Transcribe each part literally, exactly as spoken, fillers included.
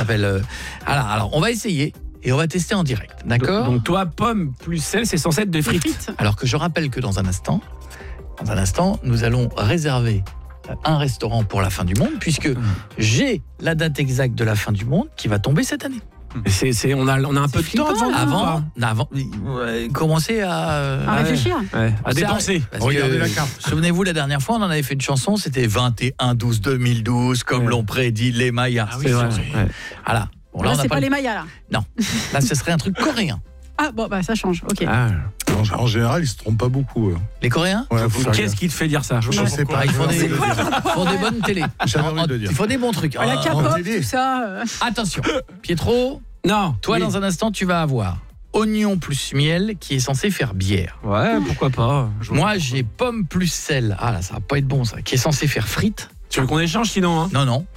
s'appelle. Euh... Alors, alors, on va essayer et on va tester en direct, d'accord ? Donc toi, pomme plus sel, c'est censé être des frites. frites. Alors que je rappelle que dans un instant, dans un instant, nous allons réserver un restaurant pour la fin du monde, puisque mmh. j'ai la date exacte de la fin du monde qui va tomber cette année. C'est, c'est, on, a, on a un peu de temps avant, avant, avant euh, commencer à, euh, à réfléchir, ouais, à dépenser. Regardez la carte. Souvenez-vous, la dernière fois, on en avait fait une chanson, c'était vingt et un douze deux mille douze, comme ouais. l'ont prédit les Mayas. Ah oui, c'est vrai. Ouais. Voilà. Bon, là, là on c'est pas, pas les Mayas, là. Non, là, ce serait un truc coréen. Ah bon, bah ça change, ok. Ah. En général, ils se trompent pas beaucoup. Euh. Les Coréens ouais, Qu'est-ce qui te fait dire ça? Je ne sais pas. Ils font des, font des bonnes télés. J'avais envie de dire. Ils font des bons trucs. Ah, la K-pop, tout ça. Euh... Attention, Pietro. Non. Toi, oui. dans un instant, tu vas avoir oignon plus miel qui est censé faire bière. Ouais, pourquoi pas. Moi, j'ai pomme plus sel. Ah là, ça va pas être bon, ça. Qui est censé faire frites. Tu veux qu'on échange sinon hein? Non, non.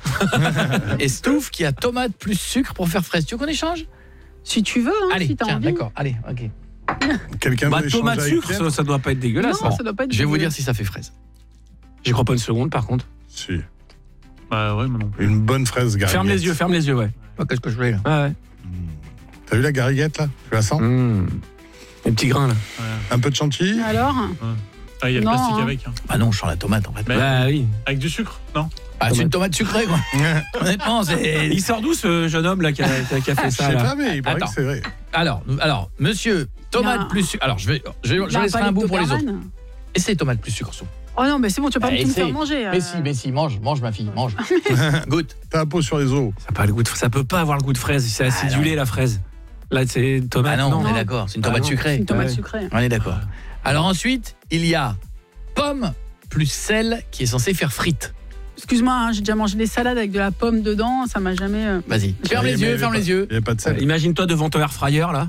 Et Stouff qui a tomate plus sucre pour faire fraise. Tu veux qu'on échange? Si tu veux, hein, allez, si t'as tiens, envie. D'accord, allez, ok. Quelqu'un bah, veut tomate échanger sucre, ça, ça doit pas être dégueulasse. Non, bon. ça doit pas être Je vais dégueulasse. vous dire si ça fait fraise. J'y crois pas une seconde, par contre. Si. Bah ouais, mais non. Une bonne fraise gariguette. Ferme les yeux, ferme les yeux, ouais. Oh, qu'est-ce que je fais là? Ah ouais. T'as vu la gariguette là? Tu la sens? Mmh. Les petits grains là. Ouais. Un peu de chantilly? Alors ouais. Ah, il y a le non, plastique hein. avec. Hein. Bah non, je sens la tomate en fait. Mais bah oui. Avec du sucre, non? Ah, c'est une tomate sucrée quoi. Honnêtement, c'est. Il sort d'où ce jeune homme là qui a, qui a fait ça? Je sais là pas, mais il paraît Attends. que c'est vrai. Alors, alors, monsieur, tomate non. plus sucre. Alors, je vais, je vais, je laisserai un bout pour les autres. Essayez tomate plus sucre sous. Oh non, mais c'est bon, tu vas pas bah, tout me faire manger. Euh... Mais si, mais si, mange, mange ma fille, mange. Goûte. T'as un pot sur les os. Ça, pas le goût de, ça peut pas avoir le goût de fraise, c'est acidulé ah, la fraise. Là, c'est tomate. Ah non, non, on est d'accord, c'est une tomate ah sucrée. C'est une tomate ouais. sucrée. On est d'accord. Alors ensuite, il y a pomme plus sel qui est censé faire frites. Excuse-moi, hein, j'ai déjà mangé des salades avec de la pomme dedans, ça m'a jamais... Euh... Vas-y, ferme les yeux, ferme les yeux. Il n'y a pas de sel. Euh, imagine-toi devant ton air fryer, là.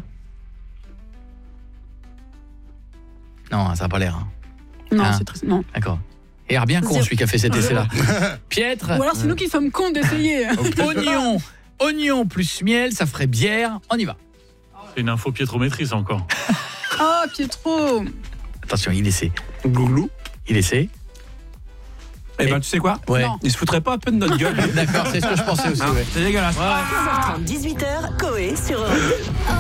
Non, ça n'a pas l'air. Hein. Non, hein c'est très... Non. D'accord. Et l'air bien con, celui qui a fait cet essai-là. Piètre. Ou alors c'est nous qui sommes cons d'essayer. Oignon, oignon plus miel, ça ferait bière. On y va. C'est une info piétrométrie, ça encore. Oh, Pietro. Attention, il essaie. Glouglou. Il essaie. Eh ben, tu sais quoi? Ouais. Non. Il se foutrait pas un peu de notre gueule. D'accord, c'est ce que je pensais aussi. Ah, ouais. C'est dégueulasse. seize heures trente, dix-huit heures, Coé sur Europe deux.